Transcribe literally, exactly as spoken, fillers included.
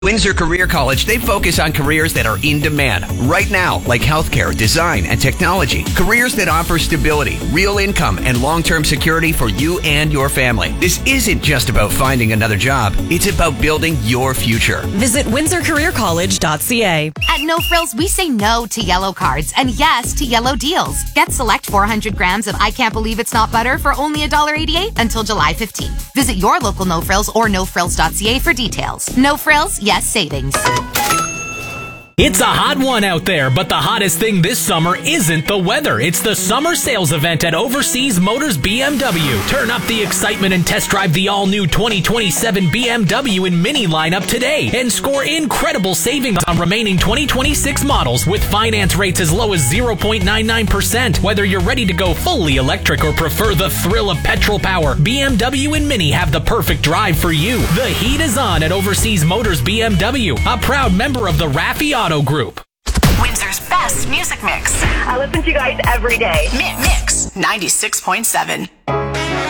Windsor Career College, they focus on careers that are in demand right now, like healthcare, design, and technology. Careers that offer stability, real income, and long-term security for you and your family. This isn't just about finding another job. It's about building your future. Visit windsor career college dot c a. At No Frills, we say no to yellow cards and yes to yellow deals. Get select four hundred grams of I Can't Believe It's Not Butter for only one dollar eighty-eight until July fifteenth. Visit your local No Frills or no frills dot c a for details. No Frills, yes savings. It's a hot one out there, but the hottest thing this summer isn't the weather. It's the summer sales event at Overseas Motors B M W. Turn up the excitement and test drive the all-new twenty twenty-seven B M W and Mini lineup today and score incredible savings on remaining twenty twenty-six models with finance rates as low as zero point nine nine percent. Whether you're ready to go fully electric or prefer the thrill of petrol power, B M W and Mini have the perfect drive for you. The heat is on at Overseas Motors B M W, a proud member of the Raffi Auto Group. Windsor's best music mix. I listen to you guys every day. Mi- Mix ninety-six point seven.